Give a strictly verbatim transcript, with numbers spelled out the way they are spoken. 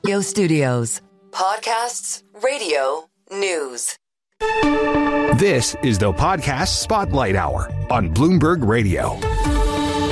Yo Studios. Podcasts, radio, news. This is the Podcast Spotlight Hour on Bloomberg Radio.